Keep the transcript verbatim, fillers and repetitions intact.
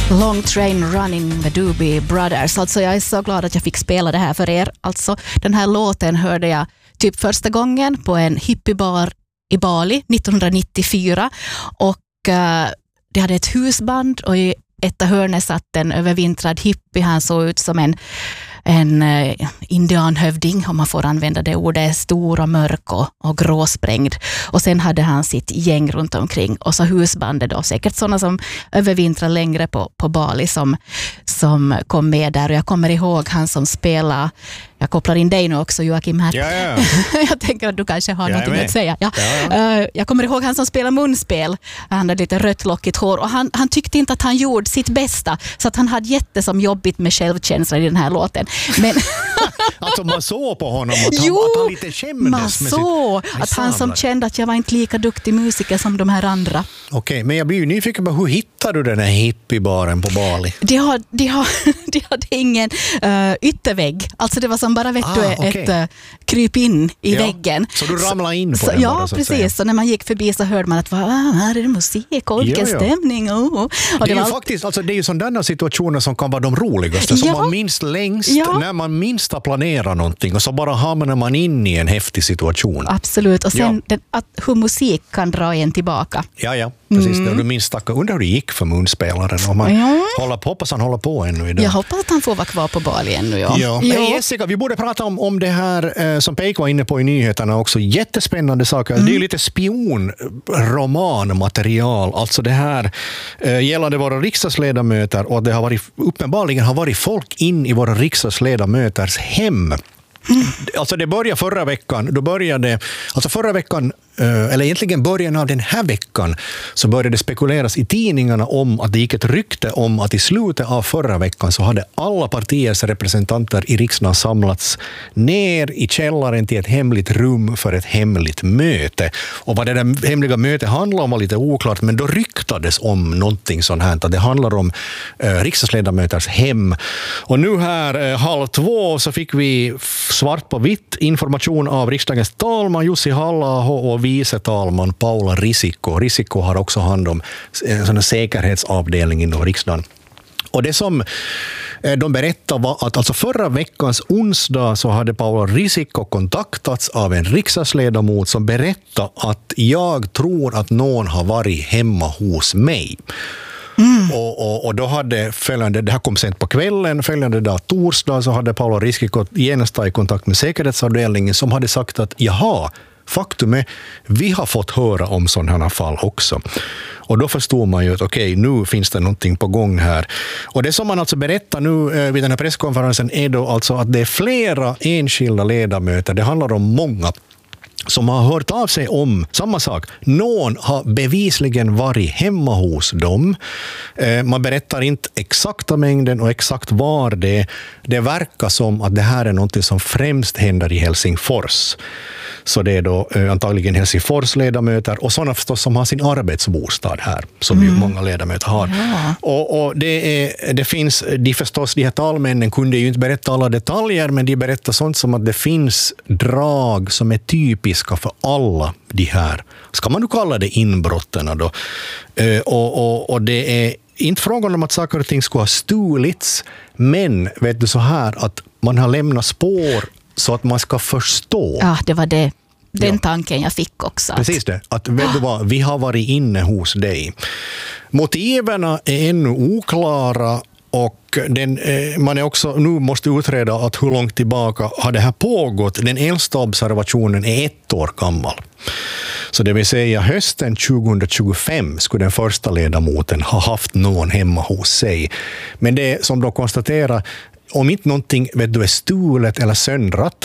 Long Train Running med Doobie Brothers. Alltså jag är så glad att jag fick spela det här för er. Alltså den här låten hörde jag typ första gången på en hippiebar i Bali nittonhundranittiofyra och uh, det hade ett husband och i ett hörne satt en övervintrad hippie. Han såg ut som en en uh, indianhövding, om man får använda det ordet, stor och mörk och, och gråsprängd. Och sen hade han sitt gäng runt omkring och så husbandet då, säkert sådana som övervintrar längre på, på Bali som, som kom med där. Och jag kommer ihåg han som spelar, jag kopplar in dig nu också, Joakim här. Ja, ja. Jag tänker att du kanske har jag något att säga. Ja. Ja, ja. Uh, jag kommer ihåg han som spelar munspel. Han hade lite rött lockigt hår och han, han tyckte inte att han gjorde sitt bästa, så att han hade jätte som jobbigt med självkänsla i den här låten. Men alltså man såg på honom att han, jo, att han lite skämdes. man med såg sitt, att han som kände att jag var inte lika duktig musiker som de här andra. Okej, okay, men jag blir ju nyfiken på hur hittade du den här hippiebaren på Bali? De, har, de, har, de hade ingen uh, yttervägg. Alltså det var som bara vet ah, du, okay. ett uh, kryp in i ja, väggen. Så du ramlade in på så, den ja, bara, så precis. säga. Så när man gick förbi så hörde man att ah, här är det musik och vilken ja, ja. stämning. Oh. Och det, det, är var ju faktiskt, alltså, det är ju sådana situationer som kan vara de roligaste. Som ja. man minst längst, ja. när man minst har planerat någonting och så bara hamnar man in i en häftig situation. Absolut. Och sen ja. den, att, hur musik kan dra en tillbaka. Ja, ja. Precis. Mm. Det. Och du minns tacka, undrar hur det gick för munspelaren. Om man ja. håller på, hoppas han håller på ännu idag. Jag hoppas att han får vara kvar på Bali ännu. Ja. Ja. Ja. Hey Jessica, vi borde prata om, om det här eh, som Peik var inne på i nyheterna också. Jättespännande saker. Mm. Det är ju lite spionromanmaterial. Alltså det här eh, gällande våra riksdagsledamöter och det har varit, uppenbarligen har varit folk in i våra riksdagsledamöters hem. Mm. Alltså det började förra veckan, då började, alltså förra veckan, eller egentligen början av den här veckan, så började det spekuleras i tidningarna om att det gick ett rykte om att i slutet av förra veckan så hade alla partiers representanter i riksdagen samlats ner i källaren till ett hemligt rum för ett hemligt möte. Och vad det där hemliga mötet handlade om var lite oklart, men då ryktades om någonting sånt här, att det handlar om eh, riksdagsledamöters hem. Och nu här eh, halv två så fick vi svart på vitt information av riksdagens talman Jussi Halla-aho och vice talman Paula Risikko. Risikko har också hand om en sån säkerhetsavdelning inom riksdagen. Och det som de berättade var att alltså förra veckans onsdag så hade Paula Risikko kontaktats av en riksdagsledamot som berättade att jag tror att någon har varit hemma hos mig. Mm. Och, och, och då hade följande, det här kom sent på kvällen, följande dag torsdag så hade Paula Risikko genast tagit kontakt med säkerhetsavdelningen som hade sagt att jaha, faktum är, vi har fått höra om sådana fall också. Och då förstår man ju att okej, okay, nu finns det någonting på gång här. Och det som man alltså berättar nu eh, vid den här presskonferensen är då alltså att det är flera enskilda ledamöter, det handlar om många, som har hört av sig om samma sak. Någon har bevisligen varit hemma hos dem. Eh, man berättar inte exakta mängden och exakt var det är. Det verkar som att det här är något som främst händer i Helsingfors. Så det är då eh, antagligen Helsingfors ledamöter och sådana förstås som har sin arbetsbostad här, som mm. ju många ledamöter har. Ja. Och, och det, är, det finns, de förstås, de här talmännen kunde ju inte berätta alla detaljer, men de berättar sånt som att det finns drag som är typiska för alla de här, ska man nu kalla det inbrotten då. Eh, och, och, och det är inte frågan om att saker och ting ska ha stulits, men vet du så här att man har lämnat spår så att man ska förstå. Ja, det var det. Den ja. tanken jag fick också. Precis det. Att vet du vad, vi har varit inne hos dig. Motiverna är ännu oklara och den, eh, man är också, nu måste utreda att hur långt tillbaka har det här pågått. Den äldsta observationen är ett år gammal. Så det vill säga hösten tjugohundratjugofem skulle den första ledamoten ha haft någon hemma hos sig. Men det som de konstaterar, om inte någonting vet du, är stulet eller söndrat